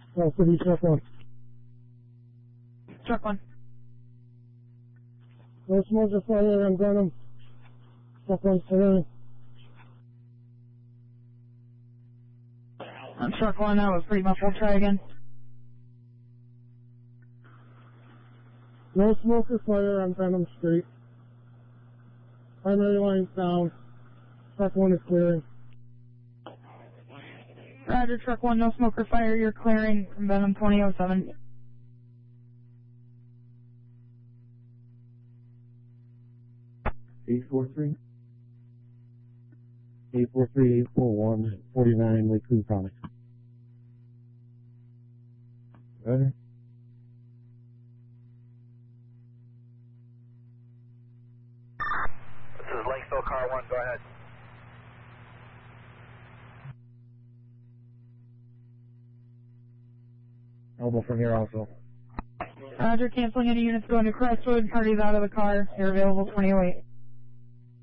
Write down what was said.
Oh, city truck 1. Truck 1. No smoke or fire on Burnham. Truck 1 clearing. Truck 1, that was pretty muffled. Try again. No smoke or fire on Burnham Street. Primary line's down. Truck 1 is clearing. Roger, Truck 1, no smoke or fire. You're clearing from Benham 2007. 843. 843-841, 49 Lakewood Comics. Roger. This is Lakeville Car 1, go ahead. Elbow from here also. Roger, canceling any units going to Crestwood. Parties out of the car. You're available 2008.